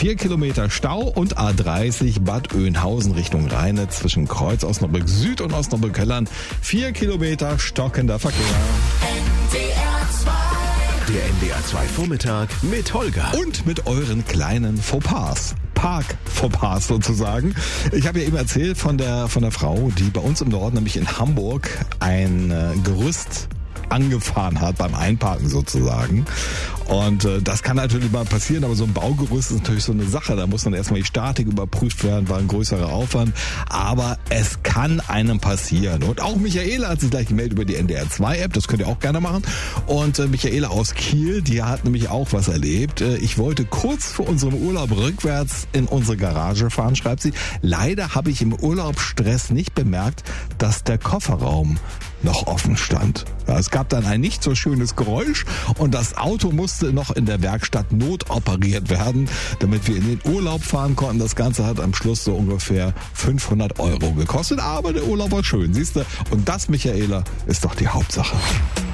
4 Kilometer Stau und A30 Bad Oeynhausen Richtung Rheine zwischen Kreuz Osnabrück Süd und Osnabrück Hellern. 4 Kilometer stockender Verkehr. Der NDR 2 Vormittag mit Holger. Und mit euren kleinen Fauxpas. Park-Fauxpas sozusagen. Ich habe ja eben erzählt von der Frau, die bei uns im Norden, nämlich in Hamburg, ein Gerüst angefahren hat beim Einparken sozusagen. Und das kann natürlich mal passieren, aber so ein Baugerüst ist natürlich so eine Sache. Da muss dann erstmal die Statik überprüft werden, war ein größerer Aufwand. Aber es kann einem passieren. Und auch Michaela hat sich gleich gemeldet über die NDR 2 App. Das könnt ihr auch gerne machen. Und Michaela aus Kiel, die hat nämlich auch was erlebt. Ich wollte kurz vor unserem Urlaub rückwärts in unsere Garage fahren, schreibt sie. Leider habe ich im Urlaubsstress nicht bemerkt, dass der Kofferraum noch offen stand. Ja, es gab dann ein nicht so schönes Geräusch und das Auto musste noch in der Werkstatt notoperiert werden, damit wir in den Urlaub fahren konnten. Das Ganze hat am Schluss so ungefähr 500 € gekostet, aber der Urlaub war schön, siehst du? Und das, Michaela, ist doch die Hauptsache.